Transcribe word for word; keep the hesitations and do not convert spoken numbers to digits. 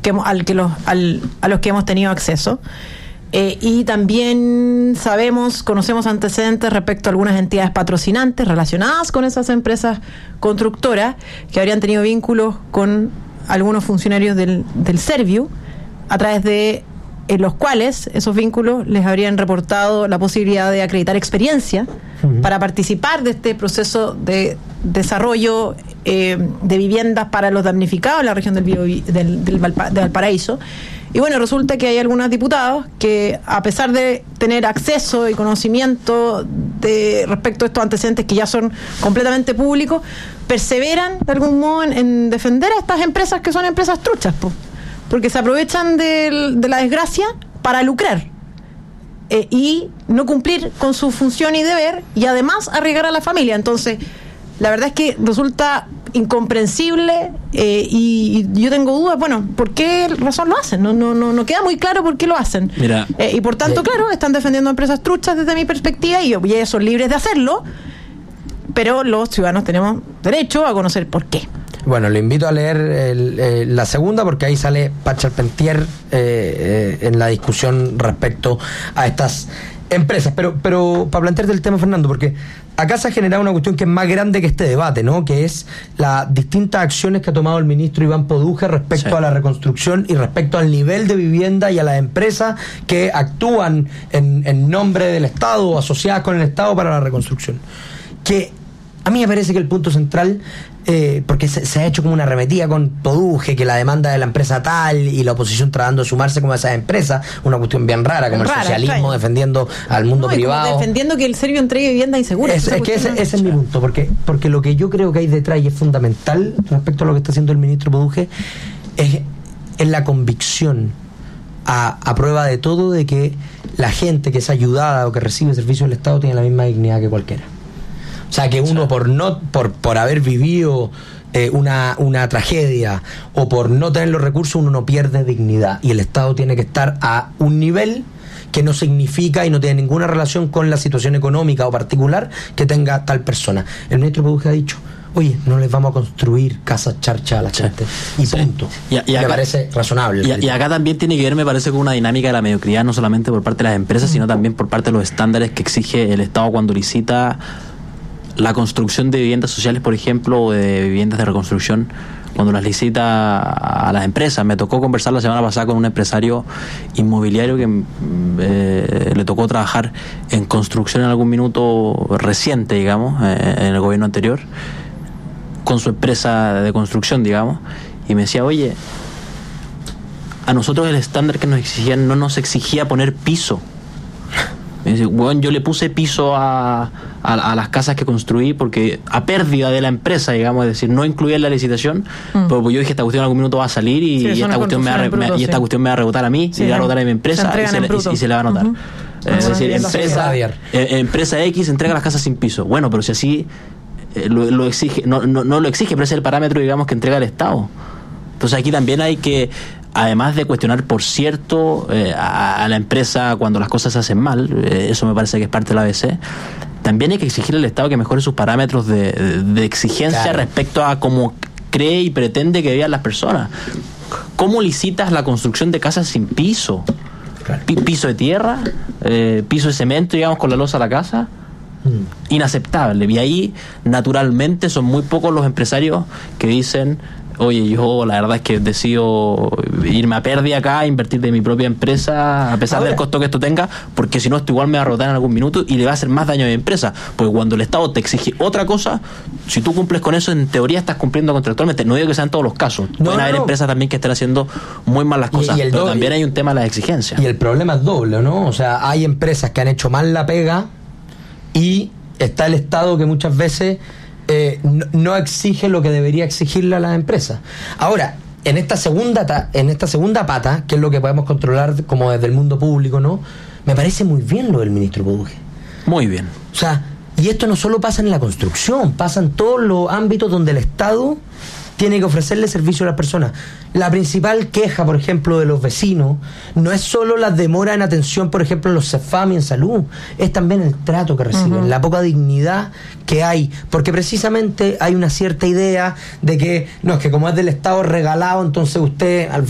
que al que los al, a los que hemos tenido acceso. Eh, y también sabemos, conocemos antecedentes respecto a algunas entidades patrocinantes relacionadas con esas empresas constructoras que habrían tenido vínculos con algunos funcionarios del, del Serviu, a través de eh, los cuales esos vínculos les habrían reportado la posibilidad de acreditar experiencia uh-huh. para participar de este proceso de desarrollo eh, de viviendas para los damnificados en la región del, Bio, del, del, Valpa, de Valparaíso. Y bueno, resulta que hay algunos diputados que, a pesar de tener acceso y conocimiento de respecto a estos antecedentes que ya son completamente públicos, perseveran de algún modo en, en defender a estas empresas que son empresas truchas, po, porque se aprovechan de, de la desgracia para lucrar eh, y no cumplir con su función y deber, y además arriesgar a la familia. Entonces, la verdad es que resulta incomprensible eh, y, y yo tengo dudas, bueno, ¿por qué razón lo hacen? No no no no queda muy claro por qué lo hacen. Mira, eh, y por tanto, eh, claro, están defendiendo empresas truchas desde mi perspectiva, y, y ellos son libres de hacerlo, pero los ciudadanos tenemos derecho a conocer por qué. Bueno, le invito a leer el, eh, la segunda, porque ahí sale Pat Charpentier eh, eh, en la discusión respecto a estas empresas. Pero, pero para plantearte el tema, Fernando, porque acá se ha generado una cuestión que es más grande que este debate, ¿no? Que es las distintas acciones que ha tomado el ministro Iván Poduje respecto sí. a la reconstrucción y respecto al nivel de vivienda y a las empresas que actúan en, en nombre del Estado o asociadas con el Estado para la reconstrucción. Que a mí me parece que el punto central, eh, porque se, se ha hecho como una arremetida con Poduje, que la demanda de la empresa tal y la oposición tratando de sumarse como a esas empresas, una cuestión bien rara, como rara, el socialismo claro. defendiendo al mundo no, privado. Defendiendo que el Serviu entregue vivienda insegura. Es, es que ese, ese es mi punto, porque, porque lo que yo creo que hay detrás y es fundamental respecto a lo que está haciendo el ministro Poduje es, es la convicción a, a prueba de todo de que la gente que es ayudada o que recibe servicios del Estado tiene la misma dignidad que cualquiera. O sea, que uno por no por por haber vivido eh, una una tragedia o por no tener los recursos, uno no pierde dignidad, y el Estado tiene que estar a un nivel que no significa y no tiene ninguna relación con la situación económica o particular que tenga tal persona. El ministro Poduje ha dicho, oye, no les vamos a construir casas charcha a la gente, y sí. punto. Y, y acá, me parece razonable. Y, y acá también tiene que ver, me parece, con una dinámica de la mediocridad, no solamente por parte de las empresas, mm. sino también por parte de los estándares que exige el Estado cuando licita la construcción de viviendas sociales, por ejemplo, o de viviendas de reconstrucción, cuando las licita a las empresas. Me tocó conversar la semana pasada con un empresario inmobiliario que eh, le tocó trabajar en construcción en algún minuto reciente, digamos, eh, en el gobierno anterior, con su empresa de construcción, digamos, y me decía, oye, a nosotros el estándar que nos exigían no nos exigía poner piso. Me dice, bueno, yo le puse piso a, a, a las casas que construí porque a pérdida de la empresa, digamos, es decir, no incluía en la licitación, mm. pero pues yo dije, esta cuestión en algún minuto va a salir y, sí, y, esta, cuestión me va, bruto, me, sí. y esta cuestión me va a rebotar a mí, sí, y va a rebotar a mi empresa se y, se le, y, y se le va a notar. Uh-huh. Eh, es decir, empresa, eh, empresa X entrega las casas sin piso. Bueno, pero si así eh, lo, lo exige, no, no, no lo exige, pero ese es el parámetro, digamos, que entrega el Estado. Entonces aquí también hay que, además de cuestionar, por cierto, eh, a, a la empresa cuando las cosas se hacen mal, eh, eso me parece que es parte de la A B C, también hay que exigirle al Estado que mejore sus parámetros de, de, de exigencia claro. respecto a cómo cree y pretende que vivan las personas. ¿Cómo licitas la construcción de casas sin piso? Claro. P- piso de tierra, eh, piso de cemento, digamos, con la losa a la casa. Mm. Inaceptable. Y ahí, naturalmente, son muy pocos los empresarios que dicen, oye, yo la verdad es que decido irme a pérdida acá, invertir de mi propia empresa, a pesar Ahora, del costo que esto tenga, porque si no, esto igual me va a rotar en algún minuto y le va a hacer más daño a mi empresa. Porque cuando el Estado te exige otra cosa, si tú cumples con eso, en teoría estás cumpliendo contractualmente. No digo que sean todos los casos. No, Pueden no, haber no. empresas también que estén haciendo muy mal las cosas, y, y pero doble, también hay un tema de las exigencias. Y el problema es doble, ¿no? O sea, hay empresas que han hecho mal la pega y está el Estado que muchas veces Eh, no, no exige lo que debería exigirle a las empresas. Ahora, en esta segunda ta, en esta segunda pata, que es lo que podemos controlar como desde el mundo público, ¿no? Me parece muy bien lo del ministro Poduje. Muy bien. O sea, y esto no solo pasa en la construcción, pasa en todos los ámbitos donde el Estado tiene que ofrecerle servicio a las personas. La principal queja, por ejemplo, de los vecinos no es solo la demora en atención, por ejemplo, en los CEFAM y en salud, es también el trato que reciben, uh-huh. la poca dignidad que hay, porque precisamente hay una cierta idea de que, no, es que como es del Estado regalado, entonces usted al